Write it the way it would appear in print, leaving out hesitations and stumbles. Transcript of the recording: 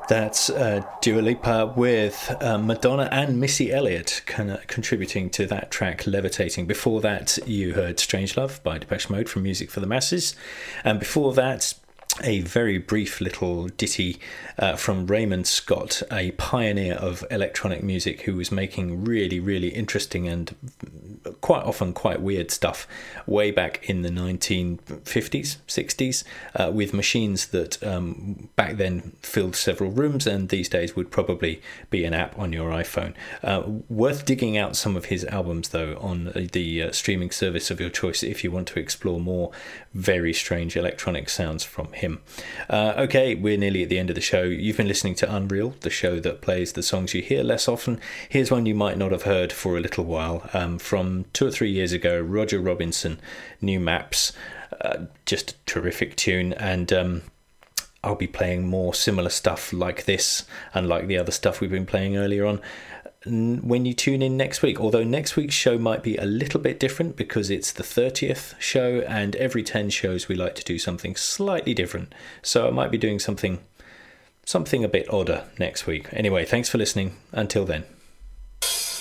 That's Dua Lipa with Madonna and Missy Elliott contributing to that track, Levitating. Before that, you heard Strangelove by Depeche Mode from Music for the Masses. And before that, a very brief little ditty from Raymond Scott, a pioneer of electronic music who was making really, really interesting and quite often quite weird stuff way back in the 1950s, 60s, with machines that back then filled several rooms and these days would probably be an app on your iPhone. Worth digging out some of his albums, though, on the streaming service of your choice if you want to explore more very strange electronic sounds from him. Okay, we're nearly at the end of the show. You've been listening to Unreal, the show that plays the songs you hear less often. Here's one you might not have heard for a little while, from 2 or 3 years ago, Roger Robinson, New Maps. Just a terrific tune, and I'll be playing more similar stuff like this and like the other stuff we've been playing earlier on when you tune in next week. Although next week's show might be a little bit different because it's the 30th show, and every 10 shows we like to do something slightly different. So I might be doing something a bit odder next week. Anyway, thanks for listening. Until then.